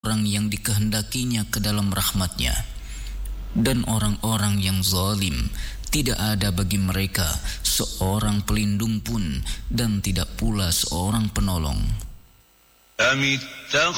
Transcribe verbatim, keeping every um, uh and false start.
orang-orang yang dikehendakinya ke dalam rahmat-Nya. Dan orang-orang yang zalim, tidak ada bagi mereka seorang pelindung pun dan tidak pula seorang penolong. أم اتخذوا